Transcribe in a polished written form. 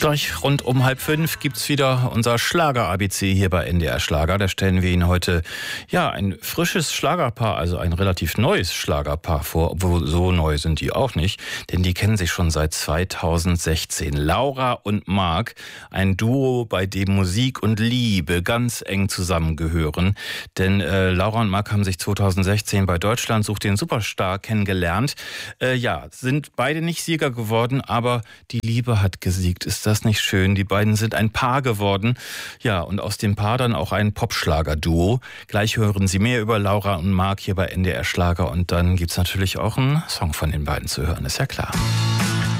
Gleich rund um 4:30 gibt's wieder unser Schlager-ABC hier bei NDR Schlager. Da stellen wir Ihnen heute ein frisches Schlagerpaar, also ein relativ neues Schlagerpaar vor. Obwohl, so neu sind die auch nicht, denn die kennen sich schon seit 2016. Laura und Marc, ein Duo, bei dem Musik und Liebe ganz eng zusammengehören. Denn Laura und Marc haben sich 2016 bei Deutschland sucht den Superstar kennengelernt. Sind beide nicht Sieger geworden, aber die Liebe hat gesiegt. Ist das nicht schön? Die beiden sind ein Paar geworden. Ja, und aus dem Paar dann auch ein Popschlager-Duo. Gleich hören Sie mehr über Laura und Marc hier bei NDR Schlager. Und dann gibt's natürlich auch einen Song von den beiden zu hören, ist ja klar.